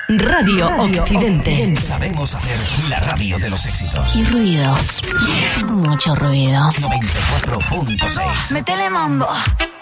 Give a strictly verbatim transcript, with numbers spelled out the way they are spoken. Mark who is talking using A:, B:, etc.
A: Radio, radio Occidente. Occidente.
B: Sabemos hacer la radio de los éxitos.
A: Y ruido. Mucho ruido.
B: noventa y cuatro punto seis.
A: Métele mambo.